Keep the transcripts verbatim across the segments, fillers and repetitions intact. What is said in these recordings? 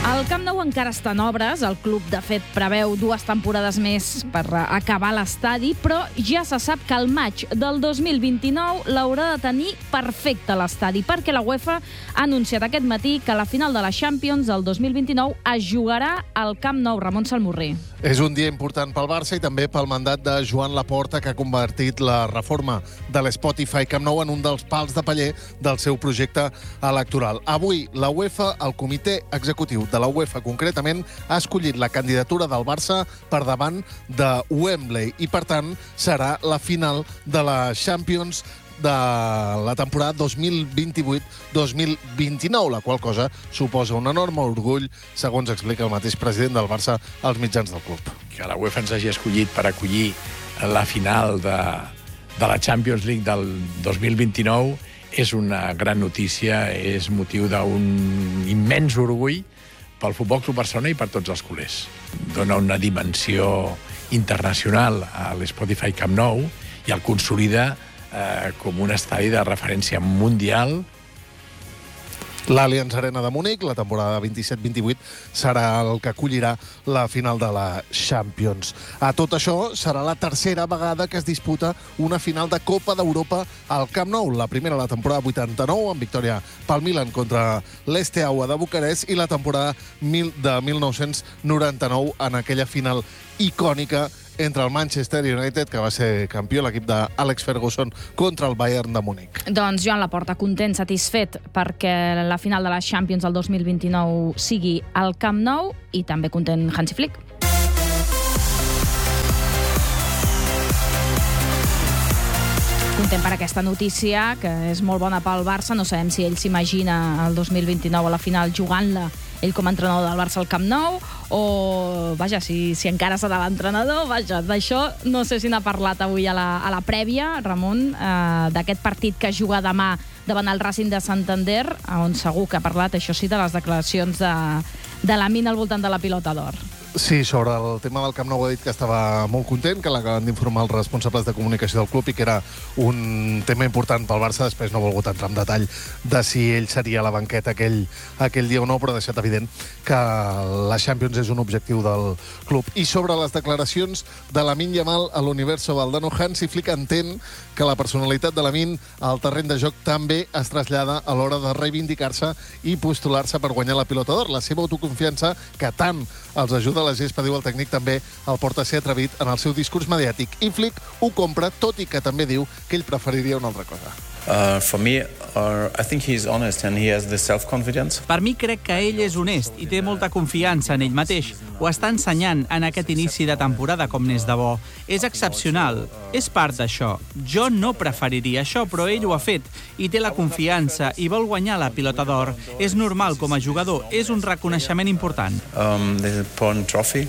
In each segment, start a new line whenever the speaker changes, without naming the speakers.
El Camp Nou encara està en obres. El club, de fet, preveu dues temporades més per acabar l'estadi, però ja se sap que al maig del dos mil vint-i-nou l'haurà de tenir perfecte l'estadi, perquè la UEFA ha anunciat aquest matí que la final de la Champions del dos mil vint-i-nou es jugarà al Camp Nou. Ramon Salmurri.
És un dia important pel Barça i també pel mandat de Joan Laporta, que ha convertit la reforma de l'Spotify Camp Nou en un dels pals de paller del seu projecte electoral. Avui, la UEFA, el comitè executiu de la UEFA concretament, ha escollit la candidatura del Barça per davant de Wembley i, per tant, serà la final de la Champions de la temporada dos mil vint-i-vuit dos mil vint-i-nou, la qual cosa suposa un enorme orgull, segons explica el mateix president del Barça als mitjans del club.
Que la UEFA ens hagi escollit per acollir la final de, de la Champions League del dos mil vint-i-nou és una gran notícia, és motiu d'un immens orgull pel Futbol Club Barcelona i per tots els culers. Dona una dimensió internacional a l'Spotify Camp Nou i el consolida eh, com un estadi de referència mundial.
L'Allianz Arena de Múnich, la temporada vint-i-set vint-i-vuit, serà el que acollirà la final de la Champions. A tot això, serà la tercera vegada que es disputa una final de Copa d'Europa al Camp Nou. La primera la temporada vuitanta-nou, amb victòria pel Milan contra l'Esteaua de Bucarest, i la temporada de mil nou-cents noranta-nou en aquella final icònica entre el Manchester United, que va ser campió, l'equip d'Alex Ferguson, contra el Bayern de Múnich.
Doncs Joan Laporta, content, satisfet, perquè la final de la Champions del dos mil vint-i-nou sigui al Camp Nou, i també content Hansi Flick. Content per aquesta notícia, que és molt bona pel Barça. No sabem si ell s'imagina el dos mil vint-i-nou a la final jugant-la ell com a entrenador del Barça al Camp Nou, o, vaja, si, si encara serà l'entrenador, vaja, d'això no sé si n'ha parlat avui a la, a la prèvia, Ramon, eh, d'aquest partit que es juga demà davant el Racing de Santander, on segur que ha parlat, això sí, de les declaracions de, de Lamine al voltant de la pilota d'or.
Sí, sobre el tema del Camp Nou ha dit que estava molt content, que l'acaben d'informar els responsables de comunicació del club i que era un tema important pel Barça. Després no ha volgut entrar en detall de si ell seria a la banqueta aquell, aquell dia o no, però ha deixat evident que la Champions és un objectiu del club. I sobre les declaracions de Lamine Yamal a l'Universo Valdano, Hansi Flick entén que la personalitat de Lamine al terreny de joc també es trasllada a l'hora de reivindicar-se i postular-se per guanyar la pilota d'or. La seva autoconfiança, que tant els ajuda a la gespa, diu el tècnic, també el porta a ser atrevit en el seu discurs mediàtic. I Flick ho compra, tot i que també diu que ell preferiria una altra cosa.
Uh, for me, uh, I think he's honest and he has the self-confidence.
Per mi crec que ell és honest i té molta confiança en ell mateix. Ho està ensenyant en aquest inici de temporada com n'és de bo. És excepcional. És part d'això. Jo no preferiria això, però ell ho ha fet i té la confiança i vol guanyar la pilota d'or. És normal com a jugador. És un reconeixement important.
Um, the Pawn Trophy.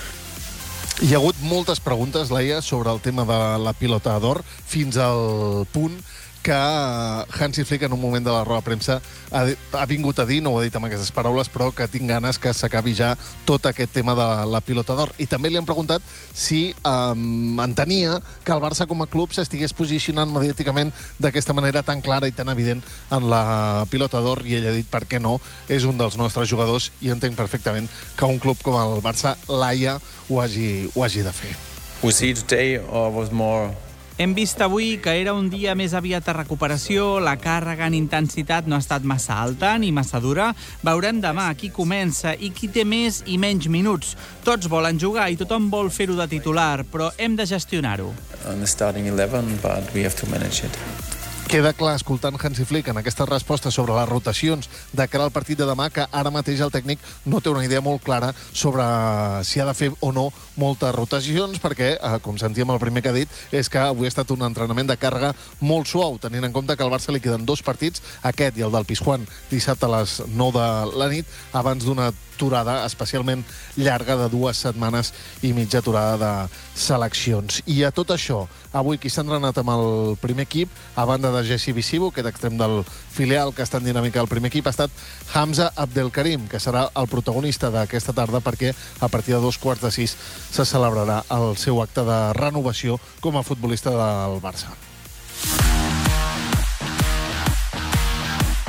Hi ha hagut moltes preguntes, Laia, sobre el tema de la pilota d'or, fins al punt que Hansi Flick en un moment de la roda de premsa ha, ha vingut a dir, no ho ha dit amb aquestes paraules, però que tinc ganes que s'acabi ja tot aquest tema de la pilota d'or. I també li han preguntat si um, entenia que el Barça com a club s'estigués posicionant mediàticament d'aquesta manera tan clara i tan evident en la pilota d'or, i ell ha dit per què no, és un dels nostres jugadors i entenc perfectament que un club com el Barça, Laia, ho hagi, ho hagi de fer.
We see today or was more...
Hem vist avui que era un dia més aviat de recuperació, la càrrega en intensitat no ha estat massa alta ni massa dura. Veurem demà qui comença i qui té més i menys minuts. Tots volen jugar i tothom vol fer-ho de titular, però hem de gestionar-ho.
On the starting eleven, but we have to manage it.
Queda clar, escoltant Hansi Flick en aquesta resposta sobre les rotacions de cara al partit de demà, que ara mateix el tècnic no té una idea molt clara sobre si ha de fer o no moltes rotacions, perquè, com sentíem el primer que ha dit, és que avui ha estat un entrenament de càrrega molt suau, tenint en compte que al Barça li queden dos partits, aquest i el del Pizjuán, dissabte a les nou de la nit, abans d'una aturada especialment llarga de dues setmanes i mitja aturada de seleccions. I a tot això, avui qui s'ha entrenat amb el primer equip, a banda de Jesse Visibo, aquest extrem del filial que està en dinàmica del primer equip, ha estat Hamza Abdelkarim, que serà el protagonista d'aquesta tarda, perquè a partir de dos quarts de sis se celebrarà el seu acte de renovació com a futbolista del Barça.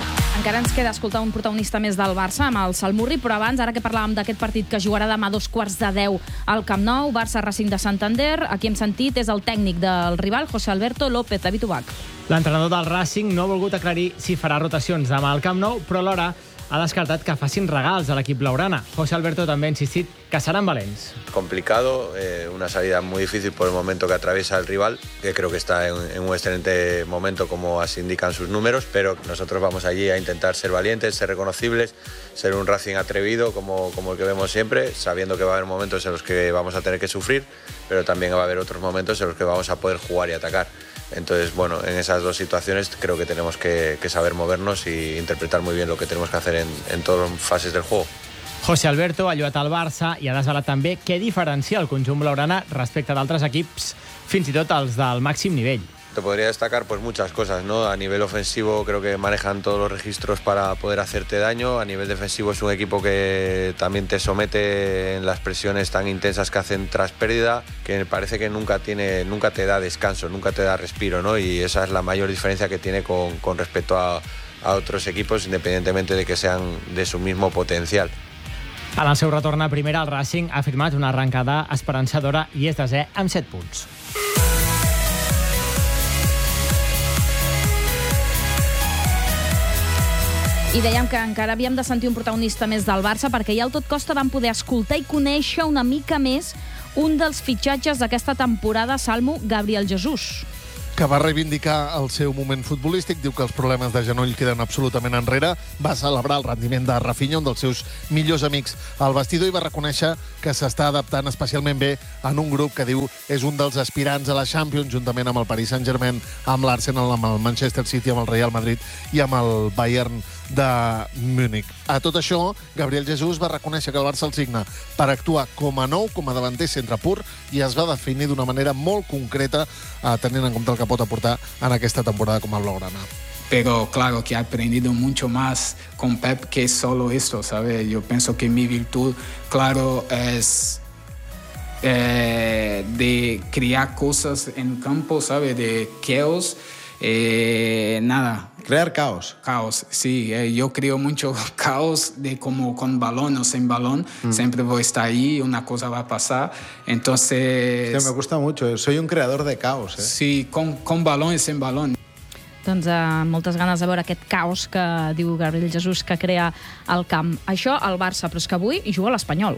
Encara ens queda escoltar un protagonista més del Barça, amb el Salmurri, però abans, ara que parlàvem d'aquest partit que jugarà demà a dos quarts de deu al Camp Nou, Barça Racing de Santander, aquí hem sentit és el tècnic del rival, José Alberto López. David Ubach.
L'entrenador del Racing no ha volgut aclarir si farà rotacions demà al Camp Nou, però alhora ha descartat que facin regals a l'equip blaugrana. José Alberto també ha insistit que seran valents.
Complicado, eh, una salida muy difícil por el momento que atraviesa el rival, que creo que está en, en un excelente momento como así indican sus números, pero nosotros vamos allí a intentar ser valientes, ser reconocibles, ser un Racing atrevido como, como el que vemos siempre, sabiendo que va a haber momentos en los que vamos a tener que sufrir, pero también va a haber otros momentos en los que vamos a poder jugar y atacar. Entonces, bueno, en esas dos situaciones creo que tenemos que, que saber movernos y interpretar muy bien lo que tenemos que hacer en, en todas las fases del juego.
José Alberto ha lluat al Barça i ha desvelat també què diferencia el conjunt blaugrana respecte d'altres equips, fins i tot els del màxim nivell.
Te podría destacar pues muchas cosas, ¿no? A nivel ofensivo creo que manejan todos los registros para poder hacerte daño. A nivel defensivo es un equipo que también te somete en las presiones tan intensas que hacen tras pérdida, que parece que nunca tiene, nunca te da descanso, nunca te da respiro, ¿no? Y esa es la mayor diferencia que tiene con, con respecto a, a otros equipos, independientemente de que sean de su mismo potencial.
En el seu retorn a primera, el Racing ha firmat una arrencada esperançadora i és desè amb set punts.
I dèiem que encara havíem de sentir un protagonista més del Barça, perquè ja al Tot Costa vam poder escoltar i conèixer una mica més un dels fitxatges d'aquesta temporada, Salmo, Gabriel Jesús,
que va reivindicar el seu moment futbolístic, diu que els problemes de genoll queden absolutament enrere, va celebrar el rendiment de Rafinha, un dels seus millors amics al vestidor, i va reconèixer que s'està adaptant especialment bé en un grup que diu és un dels aspirants a la Champions, juntament amb el Paris Saint-Germain, amb l'Arsenal, amb el Manchester City, amb el Real Madrid i amb el Bayern de Múnich. A tot això, Gabriel Jesús va reconèixer que el Barça el signa per actuar com a nou, com a davanter centre pur, i es va definir d'una manera molt concreta, eh, tenint en compte el que pot aportar en aquesta temporada com a blaugrana.
Pero claro que he aprendido mucho más con Pep que solo esto, ¿sabes? Yo pienso que mi virtud, claro, es eh, de crear cosas en campo, ¿sabes? De caos, eh, nada.
Crear caos.
Caos, sí. Eh, yo creo mucho caos de como con balón o sin balón. Mm. Siempre voy a estar ahí, una cosa va a pasar. Entonces...
Sí, me gusta mucho. Soy un creador de caos. Eh?
Sí, con, con balón y sin balón.
Doncs uh, moltes ganes de veure aquest caos que diu Gabriel Jesús que crea al camp. Això al Barça, però és que avui hi juga l'Espanyol.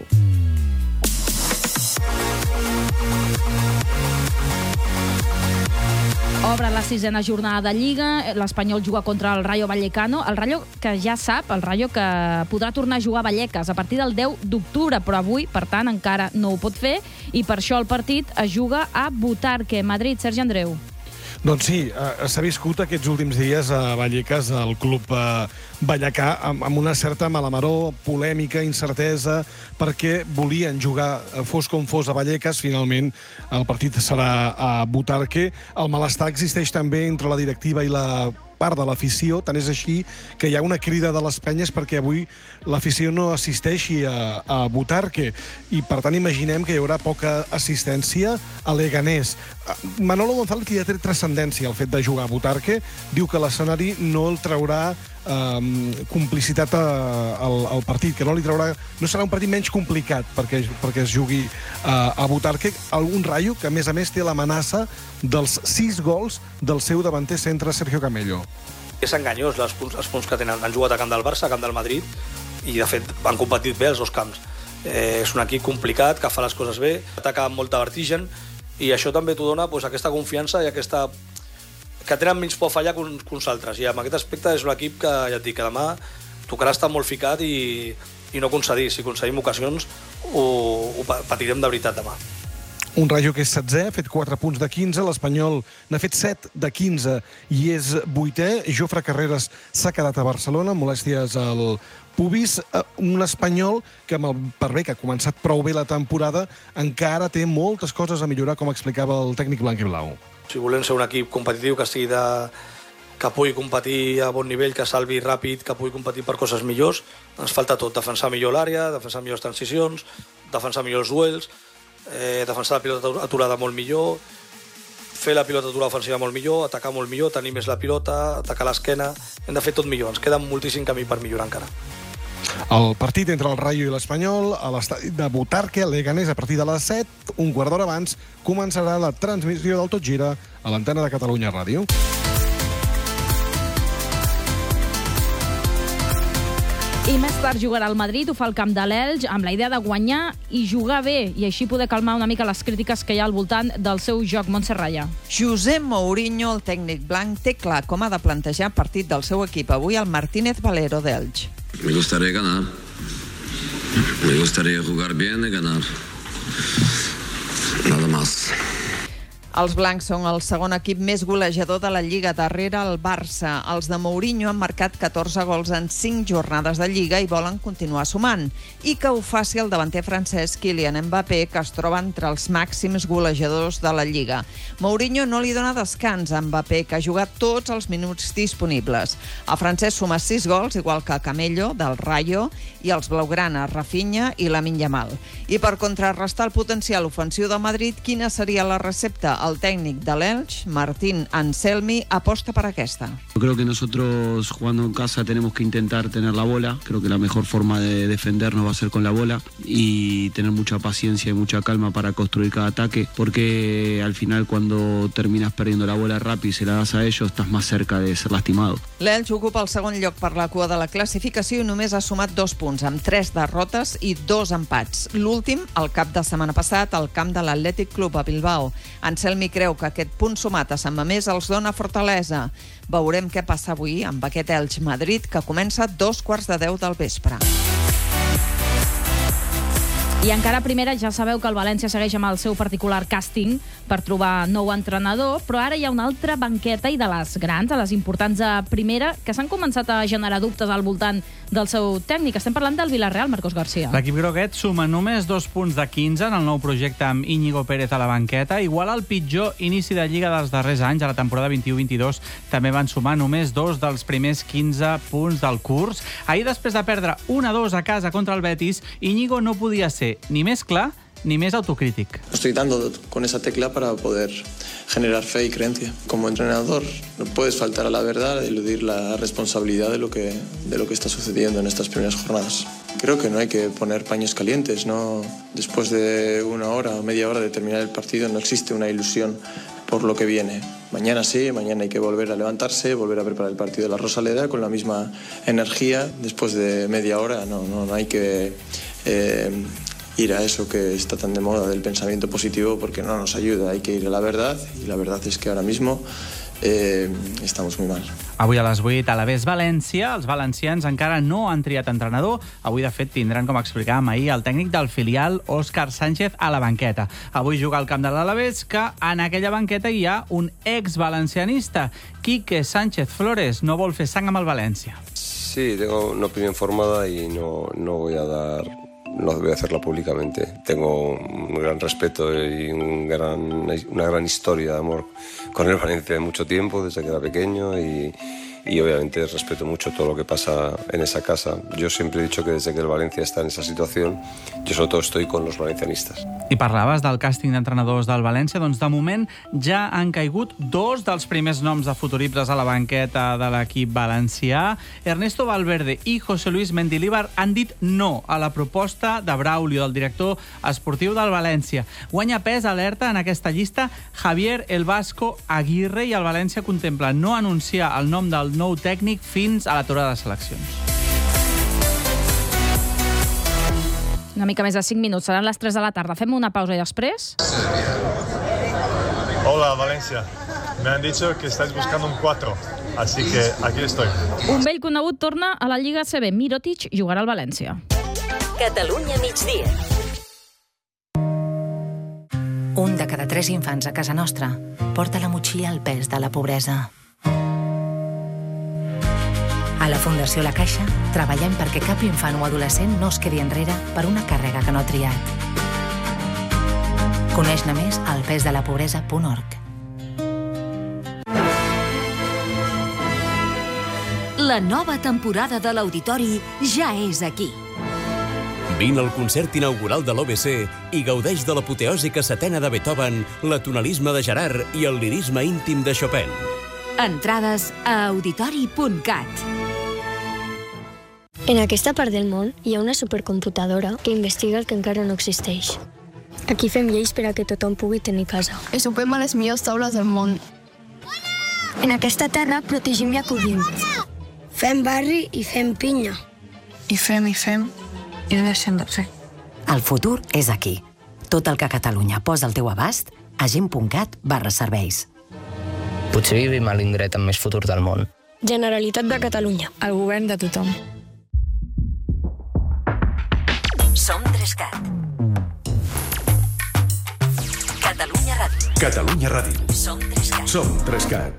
Obre la sisena jornada de Lliga, l'Espanyol juga contra el Rayo Vallecano, el Rayo que ja sap, el Rayo que podrà tornar a jugar a Vallecas a partir del deu d'octubre, però avui, per tant, encara no ho pot fer, i per això el partit es juga a Butarque, Madrid. Sergi Andreu.
Doncs sí, s'ha viscut aquests últims dies a Vallecas, al club vallecà, amb una certa malamaró, polèmica, incertesa, perquè volien jugar, fos com fos, a Vallecas. Finalment el partit serà a Butarque. El malestar existeix també entre la directiva i la part de l'afició, tant és així que hi ha una crida de les penyes perquè avui l'afició no assisteixi a, a Butarque, i per tant imaginem que hi haurà poca assistència a Leganés. Manolo González, que ja té transcendència al fet de jugar a Butarque, diu que l'escenari no el traurà Um, complicitat a, al, al partit, que no li traurà, no serà un partit menys complicat perquè, perquè es jugui uh, a Butarque. Un Rayo que a més a més té l'amenaça dels sis gols del seu davanter centre Sergio Camello.
És enganyós els punts, els punts que tenen. Han jugat a camp del Barça, a camp del Madrid, i de fet han competit bé els dos camps. Eh, és un equip complicat que fa les coses bé, ataca amb molta vertigen, i això també t'ho dona pues, aquesta confiança i aquesta que tenen menys por a fallar que uns, que uns altres. I en aquest aspecte és un equip que, ja et dic, que demà tocarà estar molt ficat i, i no concedir. Si concedim ocasions, ho, ho patirem de veritat demà.
Un Rayo que és setzè, ha fet quatre punts de quinze, l'Espanyol n'ha fet set de quinze i és vuitè. Jofre Carreras s'ha quedat a Barcelona, molèsties al pubis. Un Espanyol que, amb el, per bé que ha començat prou bé la temporada, encara té moltes coses a millorar, com explicava el tècnic blanc i blau.
Si volem ser un equip competitiu, que estigui de, que pugui competir a bon nivell, que salvi ràpid, que pugui competir per coses millors, ens falta tot. Defensar millor l'àrea, defensar millors transicions, defensar millor els duels, eh, defensar la pilota aturada molt millor, fer la pilotatura ofensiva molt millor, atacar molt millor, tenir més la pilota, atacar l'esquena, hem de fer tot millor, ens queda moltíssim camí per millorar encara.
El partit entre el Rayo i l'Espanyol a l'estadi de Butarque, a Leganés, a partir de les set, un quart d'hora abans, començarà la transmissió del Tot Gira a l'antena de Catalunya Ràdio.
I més tard jugarà al Madrid, ho fa al camp de l'Elx, amb la idea de guanyar i jugar bé, i així poder calmar una mica les crítiques que hi ha al voltant del seu joc. Montse Raya.
José Mourinho, el tècnic blanc, té clar com ha de plantejar el partit del seu equip avui al Martínez Valero d'Elx.
Me gustaría ganar. Me gustaría jugar bien y ganar. Nada más.
Els blancs són el segon equip més golejador de la Lliga, darrere el Barça. Els de Mourinho han marcat catorze gols en cinc jornades de Lliga i volen continuar sumant. I que ho faci el davanter francès Kylian Mbappé, que es troba entre els màxims golejadors de la Lliga. Mourinho no li dona descans a Mbappé, que ha jugat tots els minuts disponibles. El francès suma sis gols, igual que Camello, del Rayo, i els blaugrana, Rafinha i Lamine Yamal. I per contrarrestar el potencial ofensiu del Madrid, quina seria la recepta? El técnico del Elche, Martín Anselmi, aposta para aquesta.
Yo creo que nosotros jugando en casa tenemos que intentar tener la bola. Creo que la mejor forma de defendernos va a ser con la bola y tener mucha paciencia y mucha calma para construir cada ataque, porque al final cuando terminas perdiendo la bola rápido y se la das a ellos, estás más cerca de ser lastimado.
L'Elche ocupa el segon lloc per la cua de la classificació i només ha sumat dos punts, amb tres derrotes i dos empats. L'últim, el cap de setmana passat, al camp de l'Atlètic Club a Bilbao. Anselmi creu que aquest punt sumat a Sant Mamés els dona fortalesa. Veurem què passa avui amb aquest Elche Madrid, que comença a dos quarts de deu del vespre.
I encara a primera, ja sabeu que el València segueix amb el seu particular càsting per trobar nou entrenador, però ara hi ha una altra banqueta i de les grans, de les importants de primera, que s'han començat a generar dubtes al voltant del seu tècnic. Estem parlant del Villarreal, Marcos García.
L'equip groguet suma només dos punts de quinze en el nou projecte amb Íñigo Pérez a la banqueta, igual al pitjor inici de Lliga dels darrers anys. A la temporada vint-i-u vint-i-dos també van sumar només dos dels primers quinze punts del curs. Ahir, després de perdre un a dos a casa contra el Betis, Íñigo no podia ser ni més clar ni més autocrític.
Estoy dando con esa tecla para poder generar fe y creencia. Como entrenador no puedes faltar a la verdad, eludir la responsabilidad de lo que, de lo que está sucediendo en estas primeras jornadas. Creo que no hay que poner paños calientes, ¿no? Después de una hora o media hora de terminar el partido no existe una ilusión por lo que viene. Mañana sí, mañana hay que volver a levantarse, volver a preparar el partido de la Rosaleda con la misma energía. Después de media hora no, no, no hay que eh, ir a eso que está tan de moda del pensamiento positivo, porque no nos ayuda. Hay que ir a la verdad, y la verdad es que ahora mismo eh, estamos muy mal.
Avui a les vuit a l'Aves València, els valencians encara no han triat entrenador. Avui, de fet, tindran, com explicàvem ahir, el tècnic del filial, Òscar Sánchez, a la banqueta. Avui juga al camp de l'Alavés, que en aquella banqueta hi ha un ex-valencianista. Quique Sánchez Flores no vol fer sang amb el València.
Sí, tengo una opinión formada y no, no voy a dar... No voy a hacerla públicamente. Tengo un gran respeto y un gran, una gran historia de amor con el Valencia de mucho tiempo, desde que era pequeño, y, y obviamente respeto mucho todo lo que pasa en esa casa. Yo siempre he dicho que desde que el Valencia está en esa situación, yo sobre todo estoy con los valencianistas.
I parlaves del càsting d'entrenadors del València, doncs de moment ja han caigut dos dels primers noms de futuribles a la banqueta de l'equip valencià. Ernesto Valverde i José Luis Mendilibar han dit no a la proposta de Braulio, del director esportiu del València. Guanya pes alerta en aquesta llista Javier El Vasco Aguirre, i el València contempla no anunciar el nom del nou tècnic fins a l'aturada de seleccions.
Una mica més de cinc minuts, seran les tres de la tarda. Fem una pausa i després...
Hola, Valencia. Me han dicho que estáis buscando un cuatro, así que aquí estoy.
Un vell conegut torna a la Lliga A C B. Mirotic jugarà al València.
Catalunya migdia. Un de cada tres infants a casa nostra porta la motxilla al pes de la pobresa. A la Fundació La Caixa treballem perquè cap infant o adolescent no es quedi enrere per una càrrega que no ha triat. Coneix-ne més al pes de la pobresa punt org.
La nova temporada de l'Auditori ja és aquí. Vine al concert inaugural de l'O B C i gaudeix de l'apoteòsica setena de Beethoven, l'atonalisme de Gerard i el lirisme íntim de Chopin.
Entrades a auditori punt cat.
En aquesta part del món hi ha una supercomputadora que investiga el que encara no existeix. Aquí fem lleis per a que tothom pugui tenir casa.
I sopem a les millors taules del món.
En aquesta terra protegim i acollim. Fem barri i fem pinya.
I fem i fem i no deixem de fer.
El futur és aquí. Tot el que Catalunya posa al teu abast a gent punt cat barra serveis.
Potser vivim a l'indret amb més futur del món.
Generalitat de Catalunya.
El govern de tothom.
Som tres cat. Catalunya Ràdio.
Catalunya Ràdio.
Som tres cat.
Som tres cat.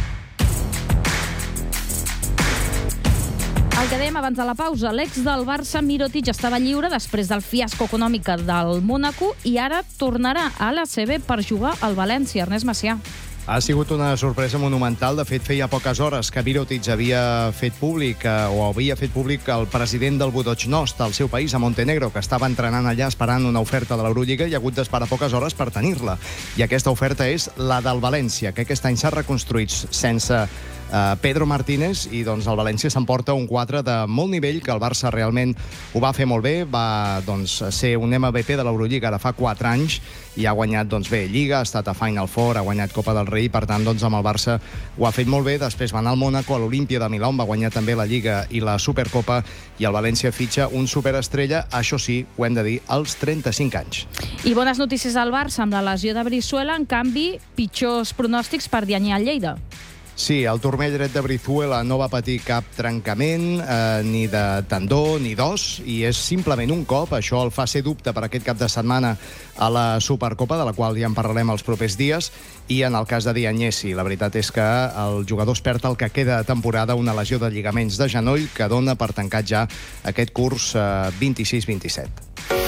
El que dèiem abans de la pausa, l'ex del Barça, Mirotic, estava lliure després del fiasco econòmic del Mónaco i ara tornarà a l'A C B per jugar al València. Ernest Macià.
Ha sigut una sorpresa monumental. De fet, feia poques hores que Mirotic havia fet públic, eh, o havia fet públic el president del Budućnost, al seu país, a Montenegro, que estava entrenant allà esperant una oferta de l'Eurolliga i ha hagut d'esperar poques hores per tenir-la. I aquesta oferta és la del València, que aquest any s'ha reconstruït sense Uh, Pedro Martínez, i doncs el València s'emporta un quatre de molt nivell, que el Barça realment ho va fer molt bé, va doncs, ser un M V P de l'Eurolliga ara fa quatre anys i ha guanyat doncs, bé Lliga, ha estat a Final Four, ha guanyat Copa del Rei, per tant doncs, amb el Barça ho ha fet molt bé. Després va anar al Mónaco, a l'Olimpia de Milà, on va guanyar també la Lliga i la Supercopa, i el València fitxa un superestrella, això sí, ho hem de dir, als trenta-cinc anys.
I bones notícies al Barça amb la lesió de Brizuela, en canvi, pitjors pronòstics per Daniel Lleida.
Sí, el turmell dret de Brizuela no va patir cap trencament, eh, ni de tendó ni d'os, i és simplement un cop. Això el fa ser dubte per aquest cap de setmana a la Supercopa, de la qual ja en parlarem els propers dies, i en el cas de Dianyesi, la veritat és que el jugador es perd el que queda de temporada, una lesió de lligaments de genoll que dona per tancat ja aquest curs eh, vint-i-sis vint-i-set.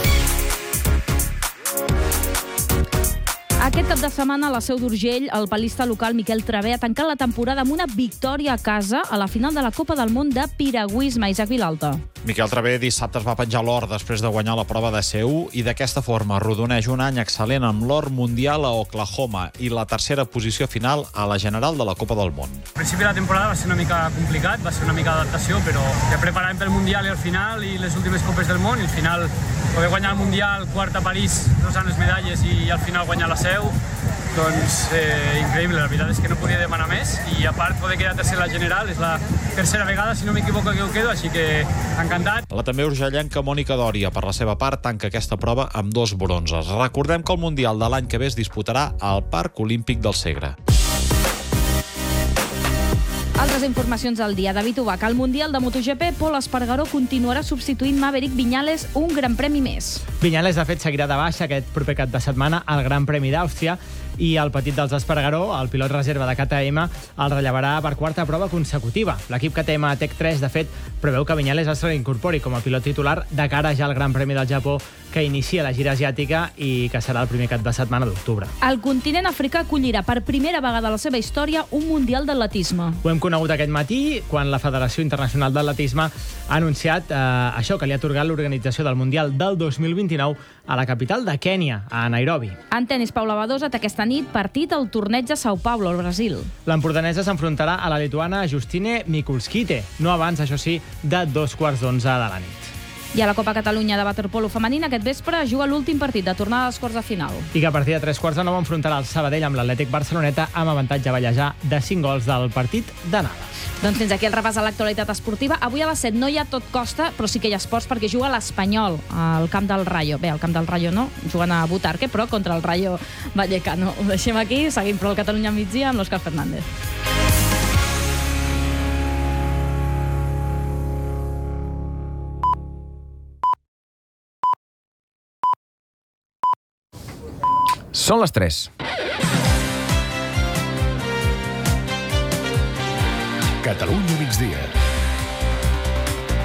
Aquest cap de setmana a la Seu d'Urgell, el palista local Miquel Travé ha tancat la temporada amb una victòria a casa a la final de la Copa del Món de piragüisme. Isaac Vilalta.
Miquel Travé dissabte es va penjar l'or després de guanyar la prova de C U i d'aquesta forma rodoneix un any excel·lent amb l'or mundial a Oklahoma i la tercera posició final a la general de la Copa del Món.
Al principi de la temporada va ser una mica complicat, va ser una mica d'adaptació, però ja preparàvem pel Mundial i el final i les últimes Copes del Món, i al final poder guanyar el Mundial, quart a París, dos anys medalles i al final guanyar la Seu, doncs eh, increïble, la veritat és que no podia demanar més, i a part poder quedar tercer a la general és la tercera vegada, si no m'equivoco, que ho quedo, així que encantat.
La també urgellenca Mònica Dòria, per la seva part, tanca aquesta prova amb dos bronzes. Recordem que el Mundial de l'any que ve es disputarà al Parc Olímpic del Segre.
Altres informacions del dia. David Ubach, al Mundial de MotoGP, Pol Espargaró continuarà substituint Maverick Viñales un gran premi més.
Viñales, de fet, seguirà de baixa aquest proper cap de setmana al Gran Premi d'Àustria, i el petit dels Espargaró, el pilot reserva de K T M, el rellevarà per quarta prova consecutiva. L'equip K T M Tech tres, de fet, preveu que Viñales es reincorpori com a pilot titular de cara ja al Gran Premi del Japó, que inicia la gira asiàtica i que serà el primer cap de setmana d'octubre.
El continent africà acollirà per primera vegada a la seva història un Mundial d'atletisme.
Ho hem conegut aquest matí, quan la Federació Internacional d'Atletisme ha anunciat eh, això, que li ha atorgat l'organització del Mundial del dos mil vint-i-nou a la capital de Kènia, a Nairobi.
En tenis, Paula Badosa té aquesta nit partit al torneig de Sao Paulo, al Brasil.
L'empordanesa s'enfrontarà a la lituana Justine Mikulskite, no abans, això sí, de dos quarts d'onze de la nit.
I a la Copa Catalunya de waterpolo femenina aquest vespre juga l'últim partit de tornada als quarts de final.
I que a partir de tres quarts de nou enfrontarà el Sabadell amb l'Atlètic Barceloneta amb avantatge ballejà de cinc gols del partit d'anada.
Doncs fins aquí el repàs a l'actualitat esportiva. Avui a les set no hi ha tot costa, però sí que hi ha esports perquè juga l'Espanyol al camp del Rayo. Bé, al camp del Rayo no, jugant a Butarque, però contra el Rayo Vallecano. Ho deixem aquí, seguim per el Catalunya migdia amb l'Òscar Fernández.
Són les tres.
Catalunya migdia.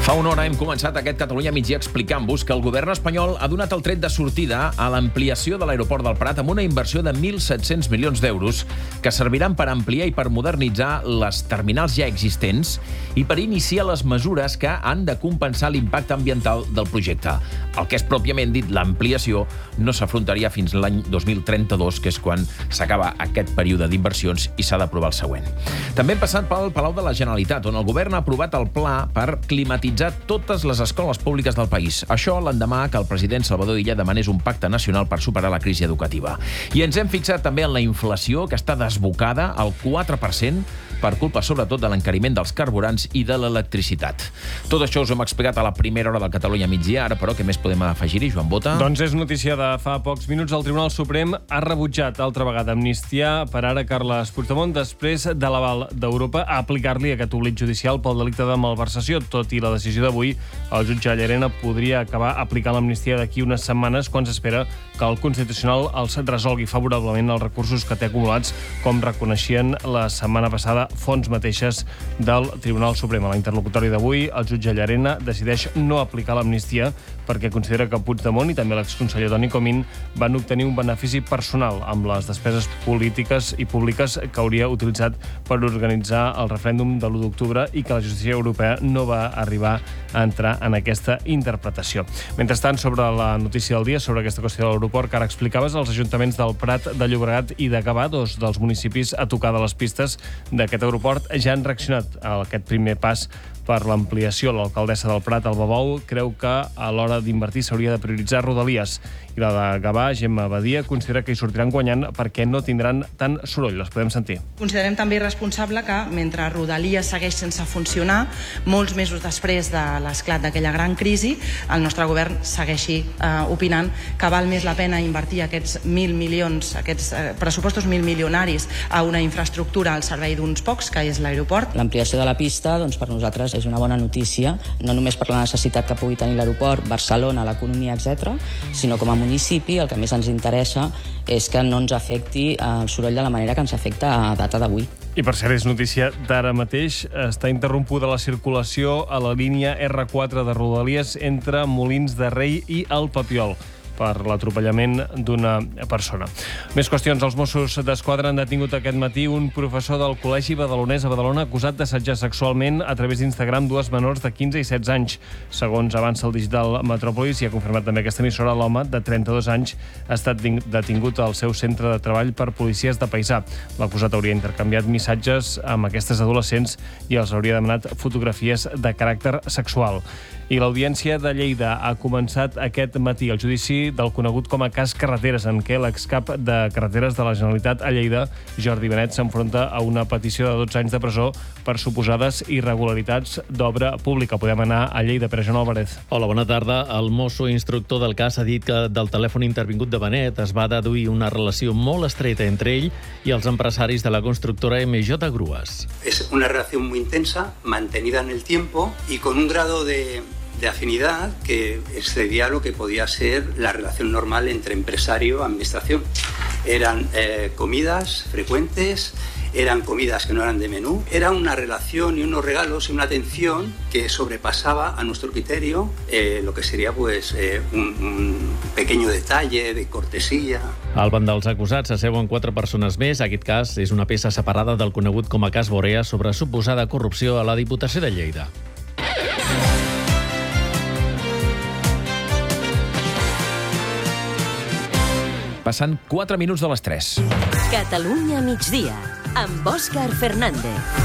Fa una hora hem començat aquest Catalunya migdia explicant-vos que el govern espanyol ha donat el tret de sortida a l'ampliació de l'aeroport del Prat amb una inversió de mil set-cents milions d'euros que serviran per ampliar i per modernitzar les terminals ja existents i per iniciar les mesures que han de compensar l'impacte ambiental del projecte. El que és pròpiament dit l'ampliació no s'afrontaria fins l'any dos mil trenta-dos, que és quan s'acaba aquest període d'inversions i s'ha d'aprovar el següent. També hem passat pel Palau de la Generalitat, on el govern ha aprovat el pla per climatitzar totes les escoles públiques del país. Això l'endemà que el president Salvador Illa demanés un pacte nacional per superar la crisi educativa. I ens hem fixat també en la inflació, que està desbocada al quatre per cent, per culpa sobretot de l'encariment dels carburants i de l'electricitat. Tot això us ho hem explicat a la primera hora del Catalunya migdia, ara però què més podem afegir-hi, Joan Bota?
Doncs és notícia de fa pocs minuts. El Tribunal Suprem ha rebutjat altra vegada amnistiar per ara Carles Puigdemont després de l'aval d'Europa a aplicar-li aquest oblit judicial pel delicte de malversació. Tot i la decisió d'avui, el jutge Llarena podria acabar aplicant l'amnistia d'aquí unes setmanes quan s'espera que el Constitucional els resolgui favorablement els recursos que té acumulats, com reconeixien la setmana passada fonts mateixes del Tribunal Suprem. A la interlocutori d'avui, el jutge Llarena decideix no aplicar l'amnistia perquè considera que Puigdemont i també l'exconseller Toni Comín van obtenir un benefici personal amb les despeses polítiques i públiques que hauria utilitzat per organitzar el referèndum de l'u d'octubre i que la justícia europea no va arribar a entrar en aquesta interpretació. Mentrestant, sobre la notícia del dia, sobre aquesta qüestió de l'aeroport que ara explicaves, els ajuntaments del Prat, de Llobregat i de Gavà, dos dels municipis a tocar de les pistes d'aquest aeroport, ja han reaccionat a aquest primer pas per l'ampliació. L'alcaldessa del Prat, Alba Bou, creu que a l'hora d'invertir s'hauria de prioritzar Rodalies. I la de Gavà, Gemma Badia, considera que hi sortiran guanyant perquè no tindran tant soroll. Les podem sentir.
Considerem també irresponsable que, mentre Rodalies segueix sense funcionar, molts mesos després de l'esclat d'aquella gran crisi, el nostre govern segueixi eh, opinant que val més la pena invertir aquests mil milions, aquests eh, pressupostos mil milionaris a una infraestructura al servei d'uns pocs, que és l'aeroport.
L'ampliació de la pista, doncs, per nosaltres és una bona notícia, no només per la necessitat que pugui tenir l'aeroport, Barcelona, l'economia, etcètera, sinó com a municipi el que més ens interessa és que no ens afecti el soroll de la manera que ens afecta a data d'avui.
I per cert, és notícia d'ara mateix, està interrompuda la circulació a la línia erre quatre de Rodalies entre Molins de Rei i el Papiol per l'atropellament d'una persona. Més qüestions. Els Mossos d'Esquadra han detingut aquest matí un professor del Col·legi Badalonès a Badalona acusat d'assetjar sexualment a través d'Instagram dues menors de quinze i setze anys. Segons avança el digital Metròpolis, i ha confirmat també aquesta emissora, l'home de trenta-dos anys ha estat detingut al seu centre de treball per policies de Paisà. L'acusat hauria intercanviat missatges amb aquestes adolescents i els hauria demanat fotografies de caràcter sexual. I l'Audiència de Lleida ha començat aquest matí el judici del conegut com a cas Carreteres, en què l'excap de Carreteres de la Generalitat a Lleida, Jordi Benet, s'enfronta a una petició de dotze anys de presó per suposades irregularitats d'obra pública. Podem anar a Lleida, per Joan Álvarez.
Hola, bona tarda. El mosso instructor del cas ha dit que del telèfon intervingut de Benet es va deduir una relació molt estreta entre ell i els empresaris de la constructora eme jota Grues.
Es una relación muy intensa, mantenida en el tiempo y con un grado de... de afinidad que excedía lo que podía ser la relación normal entre empresario y administración. Eran eh, comidas frecuentes, eran comidas que no eran de menú, era una relación y unos regalos y una atención que sobrepasaba a nuestro criterio eh, lo que sería pues eh, un, un pequeño detalle de cortesía.
Al banc dels acusats s'asseuen quatre persones més. Aquest cas és una peça separada del conegut com a cas Borea sobre suposada corrupció a la Diputació de Lleida.
Passant quatre minuts de les tres.
Catalunya migdia, amb Òscar Fernández.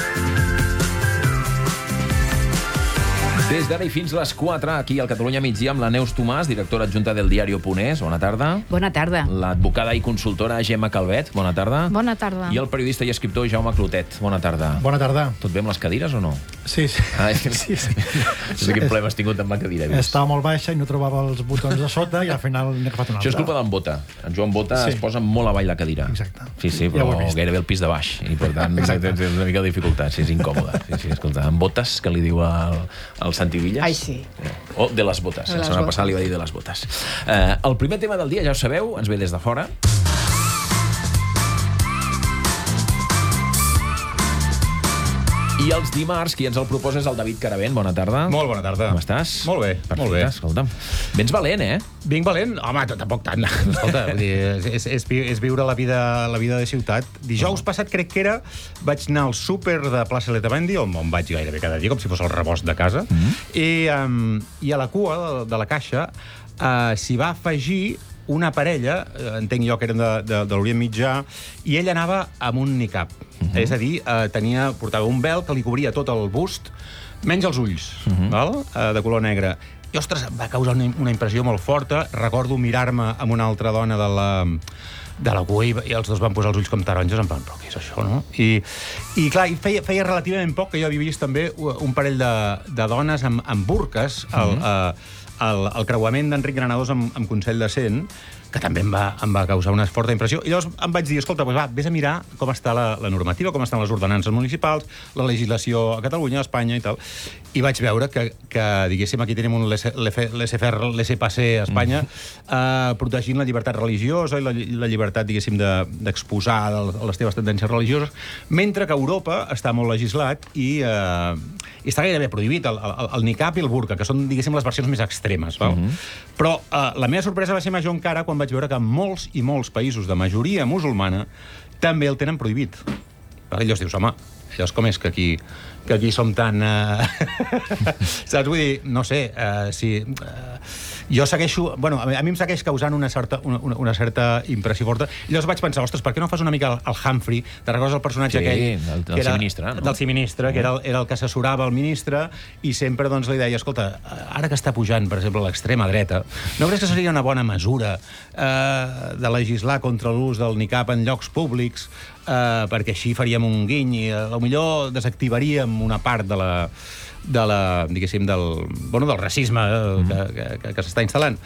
Des d'ara i fins les quatre, aquí al Catalunya migdia, amb la Neus Tomàs, directora adjunta del diario Punès. Bona tarda.
Bona tarda.
L'advocada i consultora Gemma Calvet. Bona tarda.
Bona tarda.
I el periodista i escriptor Jaume Clotet. Bona tarda.
Bona tarda.
Tot bé amb les cadires o no?
Sí, sí.
Ah,
sí, sí.
No sé quin problema has tingut amb la cadira.
Estava molt baixa i no trobava els botons a sota i al final n'he agafat una altra.
Això és culpa d'en Bota. En Joan Bota sí. es posa molt avall la cadira.
Exacte.
Sí, sí, però ja gairebé el pis de baix. I per tant, tens una mica de dificultat. Sí, és incòmode. Sí, sí, escolta, en Botes, que li diu al, al Santi Villas.
Ai, sí.
O de les botes. La setmana passada li va dir de les botes. Eh, el primer tema del dia, ja ho sabeu, ens ve des de fora. I els dimarts, qui ens el proposa és el David Caravent. Bona tarda.
Molt bona tarda.
Com estàs?
Molt bé,
Perfecte,
molt bé.
Escolta'm. Vens valent, eh?
Vinc valent? Home, tampoc tant. Escolta, vull dir, és, és, és viure la vida, la vida de ciutat. Dijous uh-huh. passat, crec que era, vaig anar al súper de Plaça Letamendi, on, on vaig gairebé cada dia, com si fos el rebost de casa, uh-huh. i, um, i a la cua de, de la caixa uh, s'hi va afegir una parella, entenc jo que eren de, de, de l'Orient Mitjà, i ell anava amb un niqab. Uh-huh. És a dir, eh, tenia, portava un vel que li cobria tot el bust, menys els ulls, uh-huh. val? Eh, de color negre. I, ostres, em va causar una, una impressió molt forta. Recordo mirar-me amb una altra dona de la, de la cua i, i els dos van posar els ulls com taronges, en plan, però què és això, no? I, i clar, feia, feia relativament poc que jo havia vist també un parell de, de dones amb, amb burques, el, uh-huh. eh, El, el creuament d'Enric Granados amb, amb Consell de Cent, que també em va, em va causar una forta impressió. I llavors em vaig dir, escolta, doncs va, vés a mirar com està la, la normativa, com estan les ordenances municipals, la legislació a Catalunya, a Espanya i tal. I vaig veure que, que diguéssim, aquí tenim un laissez-faire, laissez-passer a Espanya, mm. eh, protegint la llibertat religiosa i la, la llibertat, diguéssim, d'exposar de, les teves tendències religioses, mentre que a Europa està molt legislat i, eh, i està gairebé prohibit el, el, el niqab i el burka, que són, diguéssim, les versions més extremes. Val? Mm-hmm. Però eh, la meva sorpresa va ser major encara quan vaig veure que molts i molts països de majoria musulmana també el tenen prohibit. I llavors dius, home, llavors com és que aquí, que aquí som tan... Uh... Saps? Vull dir, no sé, uh, si... Uh... Jo segueixo... Bueno, a mi em segueix causant una certa, una, una certa impressió forta. I llavors vaig pensar, ostres, per què no fas una mica el, el Humphrey? Te recordes el personatge
sí,
aquell?
Del, del
era,
siministre, no?
Del siministre, que era el, era el que assessorava el ministre i sempre doncs, li deia, escolta, ara que està pujant, per exemple, l'extrema dreta, no creus que seria una bona mesura eh, de legislar contra l'ús del niqab en llocs públics eh, perquè així faríem un guiny i a lo millor desactivaríem una part de la... de la, diguéssim, del, bueno, del racisme mm. que, que, que s'està instal·lant.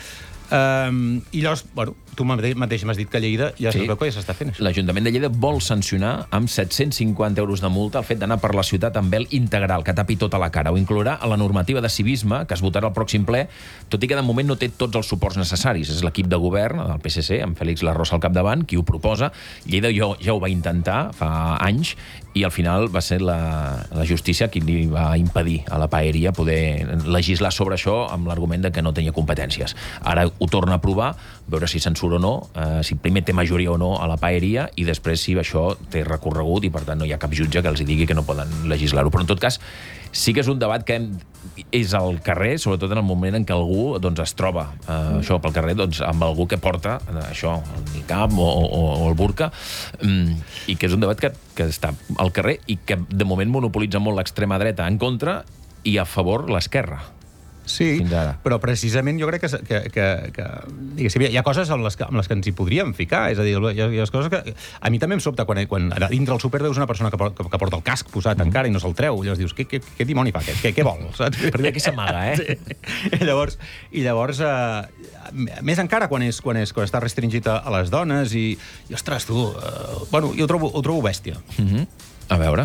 Um, I llavors, bueno, tu mateix m'has dit que a Lleida ja sí. sabeu que ja s'està fent això.
L'Ajuntament de Lleida vol sancionar amb set-cents cinquanta euros de multa el fet d'anar per la ciutat amb vel integral, que tapi tota la cara. Ho inclourà a la normativa de civisme, que es votarà al pròxim ple, tot i que de moment no té tots els suports necessaris. És l'equip de govern del P S C, amb Félix Larrosa al capdavant, qui ho proposa. Lleida ja, ja ho va intentar fa anys i al final va ser la, la justícia qui li va impedir a la paeria poder legislar sobre això amb l'argument de que no tenia competències. Ara ho torna a provar, veure si censura o no, eh, si primer té majoria o no a la paeria i després si això té recorregut i per tant no hi ha cap jutge que els digui que no poden legislar-ho. Però en tot cas sí que és un debat que hem, és al carrer, sobretot en el moment en què algú doncs, es troba eh, mm. això pel carrer doncs, amb algú que porta eh, això, el niqab o, o, o el burka, mm, i que és un debat que, que està al carrer i que de moment monopolitza molt l'extrema dreta en contra i a favor l'esquerra.
Sí, però precisament jo crec que, que, que, que diguéssim, hi ha coses amb les, que, amb les que ens hi podríem ficar, és a dir, hi ha, hi ha coses que... A mi també em sobta quan, quan dintre el súper veus una persona que, que, que porta el casc posat mm. encara i no se'l treu, i llavors dius, què, què, què dimoni fa? Què, què vol? Saps?
Perquè aquí s'amaga, eh?
Sí. I llavors, i llavors eh, més encara quan, és, quan, és, quan està restringit a, a les dones i, i ostres, tu, eh, bueno, jo ho trobo, ho trobo bèstia.
Mm-hmm. A veure,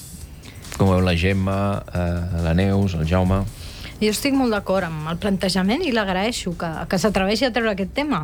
com veu la Gemma, eh, la Neus, el Jaume...
Jo estic molt d'acord amb el plantejament i l'agraeixo que, que s'atreveixi a treure aquest tema,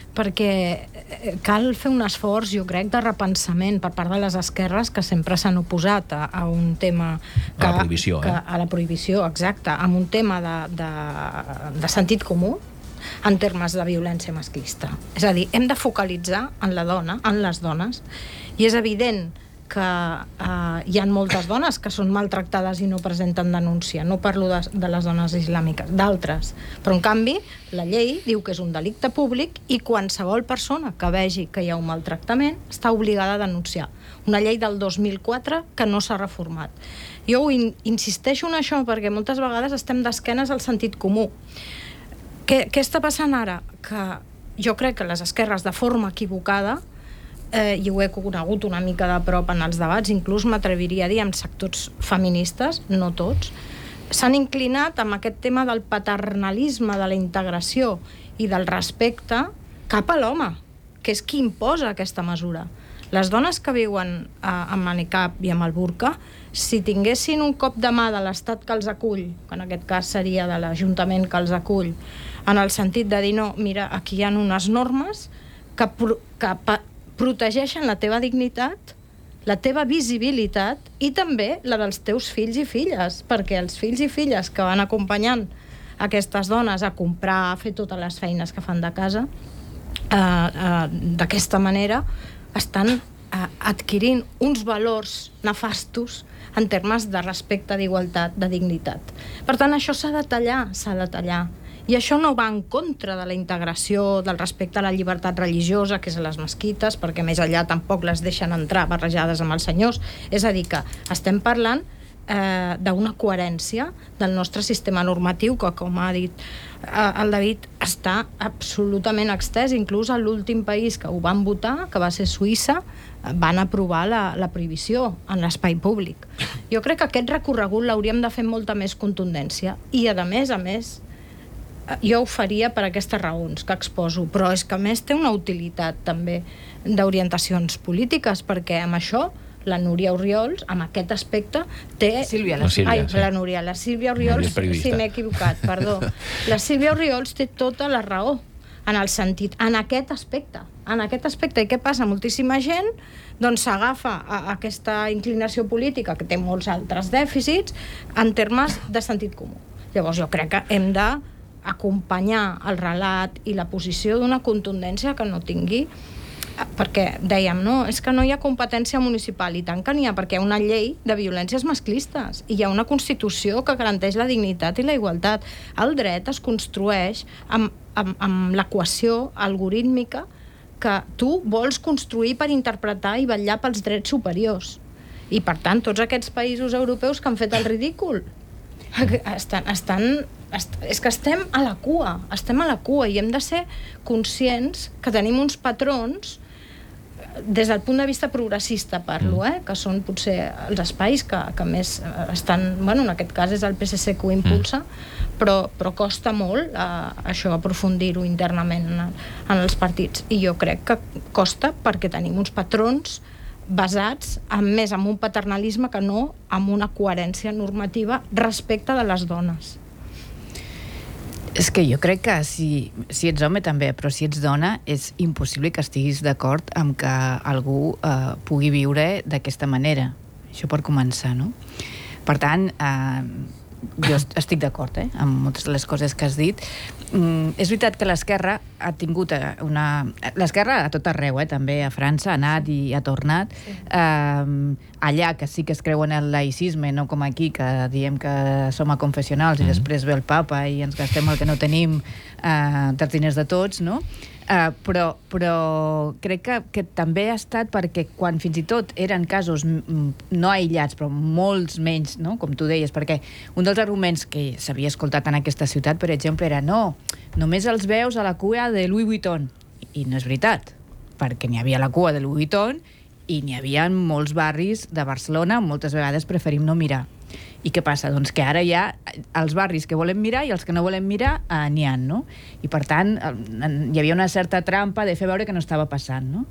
perquè cal fer un esforç, jo crec, de repensament per part de les esquerres que sempre s'han oposat a, a un tema... Que,
a la prohibició,
que,
eh?
A la prohibició, exacte, amb un tema de, de, de sentit comú en termes de violència masclista. És a dir, hem de focalitzar en la dona, en les dones, i és evident que eh, hi ha moltes dones que són maltractades i no presenten denúncia. No parlo de, de les dones islàmiques, d'altres. Però, en canvi, la llei diu que és un delicte públic i qualsevol persona que vegi que hi ha un maltractament està obligada a denunciar. Una llei del dos mil quatre que no s'ha reformat. Jo in, insisteixo en això perquè moltes vegades estem d'esquenes al sentit comú. Què, què està passant ara? Que jo crec que les esquerres, de forma equivocada, eh, i ho he conegut una mica de prop en els debats, inclús m'atreviria a dir amb sectors feministes, no tots, s'han inclinat amb aquest tema del paternalisme, de la integració i del respecte cap a l'home, que és qui imposa aquesta mesura. Les dones que viuen eh, amb el niqab i amb el burka, si tinguessin un cop de mà de l'Estat que els acull, que en aquest cas seria de l'Ajuntament que els acull, en el sentit de dir, no, mira, aquí hi ha unes normes que, pro que protegeixen la teva dignitat la teva visibilitat i també la dels teus fills i filles, perquè els fills i filles que van acompanyant aquestes dones a comprar, a fer totes les feines que fan de casa, eh, eh, d'aquesta manera estan eh, adquirint uns valors nefastos en termes de respecte, d'igualtat, de dignitat. Per tant, això s'ha de tallar, s'ha de tallar. I això no va en contra de la integració, del respecte a la llibertat religiosa, que és a les mesquites, perquè més allà tampoc les deixen entrar barrejades amb els senyors. És a dir, que estem parlant eh, d'una coherència del nostre sistema normatiu, que, com ha dit eh, el David, està absolutament extès. Inclús a l'últim país que ho van votar, que va ser Suïssa, van aprovar la, la prohibició en l'espai públic. Jo crec que aquest recorregut l'hauríem de fer amb molta més contundència. I, a més a més, jo ho faria per aquestes raons que exposo, però és que a més té una utilitat també d'orientacions polítiques, perquè amb això la Núria Orriols, amb aquest aspecte, té...
Sílvia, la
Sílvia. Ai,
sí.
la Núria, la Sílvia Orriols... Sí, m'he equivocat, perdó. La Sílvia Orriols té tota la raó en el sentit, en aquest aspecte. En aquest aspecte. I què passa? Moltíssima gent doncs s'agafa a aquesta inclinació política, que té molts altres dèficits, en termes de sentit comú. Llavors jo crec que hem de acompanyar el relat i la posició d'una contundència que no tingui, perquè dèiem, no, és que no hi ha competència municipal, i tant que n'hi ha, perquè hi ha una llei de violències masclistes i hi ha una Constitució que garanteix la dignitat i la igualtat. El dret es construeix amb, amb, amb l'equació algorítmica que tu vols construir per interpretar i vetllar pels drets superiors. I per tant, tots aquests països europeus que han fet el ridícul estan, estan est, és que estem a la cua, estem a la cua i hem de ser conscients que tenim uns patrons des del punt de vista progressista, parlo, eh? Que són potser els espais que, que més estan, bueno, en aquest cas és el P S C que ho impulsa, però, però costa molt eh, això, aprofundir-ho internament en, en els partits, i jo crec que costa perquè tenim uns patrons basats en més en un paternalisme que no en una coherència normativa respecte de les dones.
És que jo crec que si, si ets home també, però si ets dona, és impossible que estiguis d'acord amb que algú eh, pugui viure d'aquesta manera. Això per començar, no? Per tant, eh, jo estic d'acord eh, amb moltes de les coses que has dit. Mm, és veritat que l'esquerra ha tingut una... L'esquerra a tot arreu, eh, també a França, ha anat i ha tornat. Sí. Eh, allà que sí que es creuen en el laïcisme, no com aquí, que diem que som a confessionals mm. i després ve el papa i ens gastem el que no tenim eh, dels diners de tots, no? Uh, però, però crec que, que també ha estat perquè quan fins i tot eren casos no aïllats, però molts menys, no? Com tu deies, perquè un dels arguments que s'havia escoltat en aquesta ciutat, per exemple, era no, només els veus a la cua de Louis Vuitton. I no és veritat, perquè n'hi havia la cua de Louis Vuitton i n'hi havia en molts barris de Barcelona, moltes vegades preferim no mirar. I què passa? Doncs que ara hi ha els barris que volem mirar i els que no volem mirar eh, n'hi ha, no? I per tant hi havia una certa trampa de fer veure que no estava passant, no?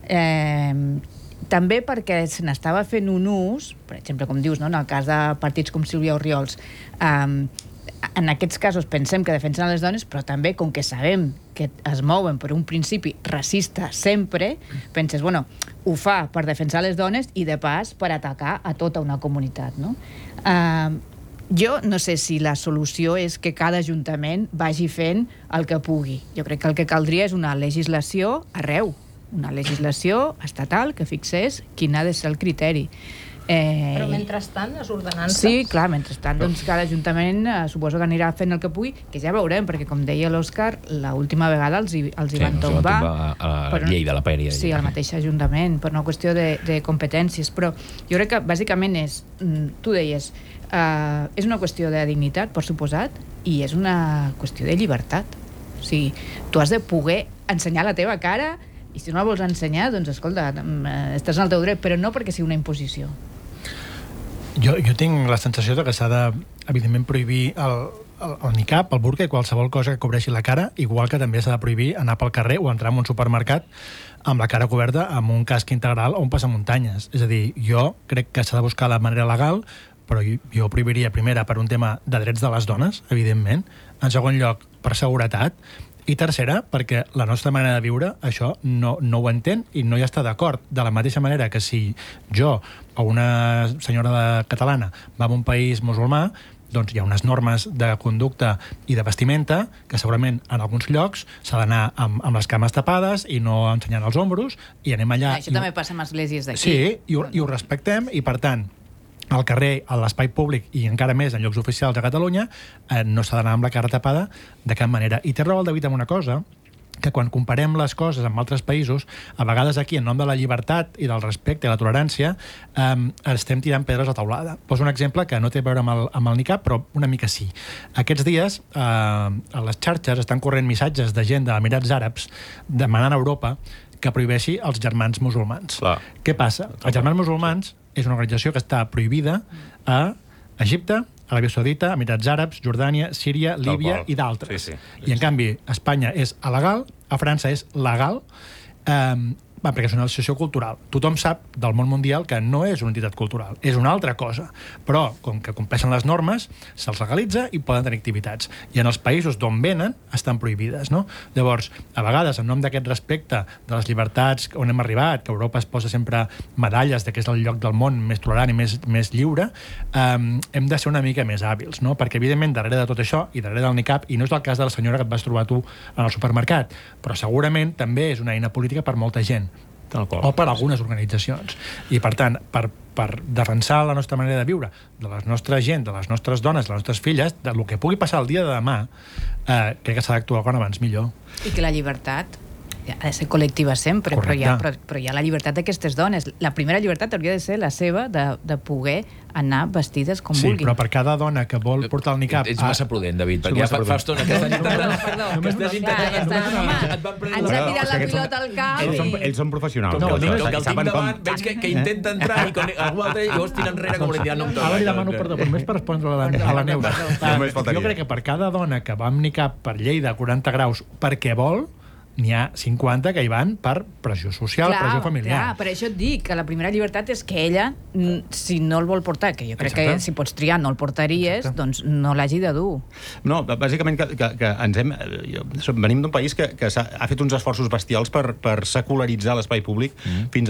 Eh, també perquè se n'estava fent un ús, per exemple, com dius, no? En el cas de partits com Sílvia Orriols, eh, en aquests casos pensem que defensen les dones, però també com que sabem que es mouen per un principi racista sempre, penses, bueno, ho fa per defensar les dones i de pas per atacar a tota una comunitat, no? Uh, jo no sé si la solució és que cada ajuntament vagi fent el que pugui. Jo crec que el que caldria és una legislació arreu, una legislació estatal que fixés quin ha de ser el criteri. Eh...
Però mentrestant, les ordenances...
Sí, clar, mentrestant, doncs cada ajuntament eh, suposo que anirà fent el que pugui, que ja veurem, perquè com deia l'Òscar, l'última vegada els hi, els hi sí, van tombar...
Sí, van tombar a la llei de la pèria.
Sí, al mateix ajuntament, per una qüestió de, de competències, però jo crec que bàsicament és, tu deies, eh, és una qüestió de dignitat, per suposat, i és una qüestió de llibertat. O sigui, tu has de poder ensenyar la teva cara, i si no la vols ensenyar, doncs escolta, estàs en el teu dret, però no perquè sigui una imposició.
Jo, jo tinc la sensació de que s'ha de, evidentment, prohibir el, el, el niqab, el burka i qualsevol cosa que cobreixi la cara, igual que també s'ha de prohibir anar pel carrer o entrar en un supermercat amb la cara coberta amb un casc integral o un passamuntanyes. És a dir, jo crec que s'ha de buscar la manera legal, però jo, jo prohibiria, primera, per un tema de drets de les dones, evidentment, en segon lloc, per seguretat, I tercera, perquè la nostra manera de viure això no, no ho entén i no hi està d'acord. De la mateixa manera que si jo o una senyora de catalana va a un país musulmà, doncs hi ha unes normes de conducta i de vestimenta que segurament en alguns llocs s'ha d'anar amb, amb les cames tapades i no ensenyant els ombros, i anem allà...
Això també ho... passa amb esglésies d'aquí.
Sí, i ho, i ho respectem, i per tant, al carrer, a l'espai públic i encara més en llocs oficials a Catalunya, eh, no s'ha d'anar amb la cara tapada de cap manera. I té raó el David amb una cosa, que quan comparem les coses amb altres països, a vegades aquí, en nom de la llibertat i del respecte i la tolerància, eh, estem tirant pedres a taulada. Poso un exemple que no té a veure amb el, amb el niqab, però una mica sí. Aquests dies, eh, a les xarxes estan corrent missatges de gent d'Emirats Àrabs demanant a Europa que prohibeixi els germans musulmans. Clar. Què passa? Els germans musulmans és una organització que està prohibida a Egipte, Aràbia Saudita, Emirats Àrabs, Jordània, Síria, Líbia i d'altres. Sí, sí. I en canvi, a Espanya és alegal, a França és legal, eh, va, perquè és una associació cultural. Tothom sap del món mundial que no és una entitat cultural, és una altra cosa. Però, com que compleixen les normes, se'ls legalitza i poden tenir activitats. I en els països d'on venen, estan prohibides, no? Llavors, a vegades, en nom d'aquest respecte de les llibertats on hem arribat, que Europa es posa sempre medalles de que és el lloc del món més tolerant i més, més lliure, eh, hem de ser una mica més hàbils, no? Perquè, evidentment, darrere de tot això, i darrere del niqab, i no és el cas de la senyora que et vas trobar tu en el supermercat, però segurament també és una eina política per molta gent, o per algunes organitzacions. I, per tant, per, per defensar la nostra manera de viure, de la nostra gent, de les nostres dones, de les nostres filles, del que pugui passar el dia de demà, eh, crec que s'ha d'actuar quan abans millor.
I que la llibertat ha de ser col·lectiva sempre, però hi, ha, però, però hi ha la llibertat d'aquestes dones. La primera llibertat hauria de ser la seva, de, de poder anar vestides com
sí,
vulguin.
Sí, però per cada dona que vol portar el niqab...
Ets massa prudent, David, perquè ja fa, fa estona que estàs intentant...
que estàs intentant... Ens ha tirat la pilota al cap.
Ells són, ells són professionals.
No, no, que el tinc davant, veig que, que intenta entrar i quan algú altre llavors tira enrere com li no em toca.
Ara li demano perdó, però només per respondre a la, a la Neus. Jo crec que per cada dona que va amb niqab per llei de quaranta graus perquè vol, n'hi ha cinquanta que hi van per pressió social, clar, pressió familiar.
Clar, per això et dic que la primera llibertat és que ella, si no el vol portar, que jo crec Exacte. que si pots triar no el portaries, Exacte. doncs no l'hagi de dur.
No, bàsicament que, que, que ens hem... Venim d'un país que, que ha fet uns esforços bestials per, per secularitzar l'espai públic mm. fins